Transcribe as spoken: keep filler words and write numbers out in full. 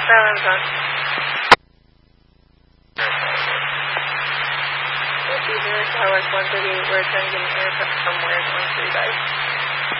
Silence on. Let's see here, Tower one thirty-eight, we're trying to get an aircraft from where one three guys.